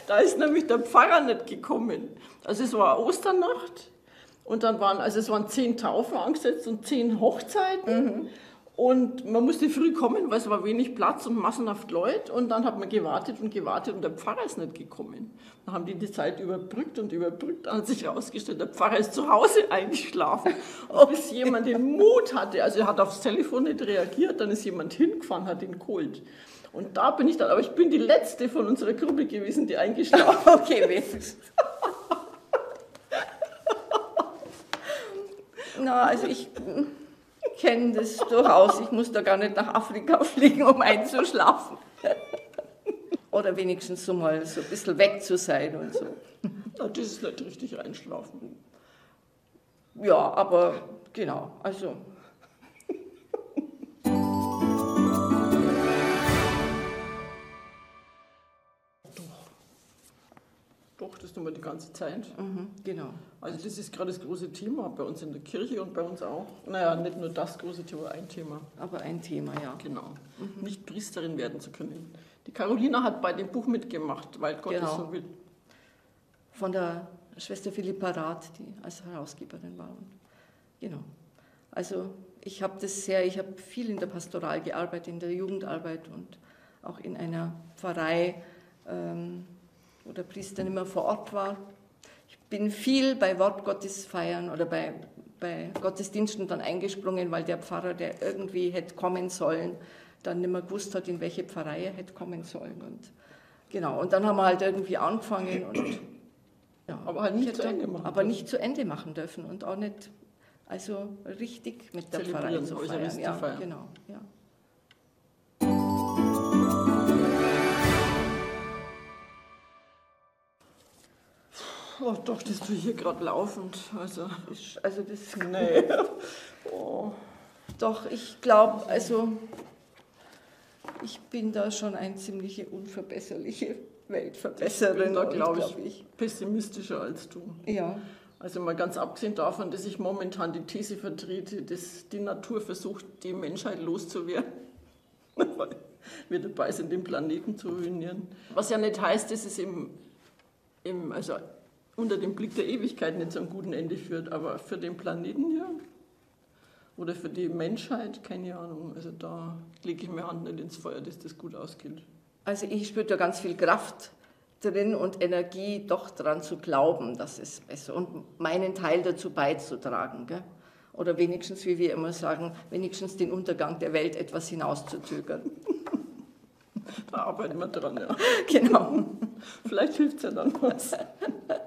Da ist nämlich der Pfarrer nicht gekommen. Also es war Osternacht und dann es waren 10 Taufen angesetzt und 10 Hochzeiten. Und man musste früh kommen, weil es war wenig Platz und massenhaft Leute. Und dann hat man gewartet und gewartet und der Pfarrer ist nicht gekommen. Dann haben die Zeit überbrückt und überbrückt. Dann hat sich herausgestellt, der Pfarrer ist zu Hause eingeschlafen. Und bis jemand den Mut hatte, also er hat aufs Telefon nicht reagiert, dann ist jemand hingefahren, hat ihn geholt. Und da bin ich dann, aber ich bin die Letzte von unserer Gruppe gewesen, die eingeschlafen ist. Okay, wenigstens. Na, also ich kenne das durchaus. Ich muss da gar nicht nach Afrika fliegen, um einzuschlafen. Oder wenigstens so mal so ein bisschen weg zu sein und so. Ja, das ist nicht richtig einschlafen. Ja, aber genau, also. Doch, das tun wir die ganze Zeit. Genau. Also das ist gerade das große Thema bei uns in der Kirche und bei uns auch. Naja, nicht nur das große Thema, ein Thema. Aber ein Thema, ja. Genau. Nicht Priesterin werden zu können. Die Carolina hat bei dem Buch mitgemacht, weil Gott es so will. Von der Schwester Philippa Rath, die als Herausgeberin war. Genau. Also ich habe viel in der Pastoral gearbeitet, in der Jugendarbeit und auch in einer Pfarrei, wo der Priester nicht mehr vor Ort war. Ich bin viel bei Wortgottesfeiern oder bei Gottesdiensten dann eingesprungen, weil der Pfarrer, der irgendwie hätte kommen sollen, dann nicht mehr gewusst hat, in welche Pfarrei er hätte kommen sollen. Und, genau, und dann haben wir halt irgendwie angefangen. Und, ja, aber halt nicht zu Ende machen. Aber nicht zu Ende machen dürfen und auch nicht also richtig mit der Pfarrei zu feiern. Ja, genau, ja. Oh, doch, das tue ich hier gerade laufend. Also das. Nee. Oh. Doch, ich glaube, also ich bin da schon eine ziemliche unverbesserliche Weltverbesserin. Da glaube ich pessimistischer als du. Ja. Also mal ganz abgesehen davon, dass ich momentan die These vertrete, dass die Natur versucht, die Menschheit loszuwerden. Weil wir dabei sind, den Planeten zu ruinieren. Was ja nicht heißt, dass es also unter dem Blick der Ewigkeit nicht zu einem guten Ende führt, aber für den Planeten hier oder für die Menschheit, keine Ahnung. Also da lege ich mir Hand nicht ins Feuer, dass das gut ausgeht. Also ich spüre da ganz viel Kraft drin und Energie, doch daran zu glauben, dass es besser und meinen Teil dazu beizutragen. Gell? Oder wenigstens, wie wir immer sagen, wenigstens den Untergang der Welt etwas hinauszuzögern. Da arbeiten wir dran, ja. Genau. Vielleicht hilft es ja dann was.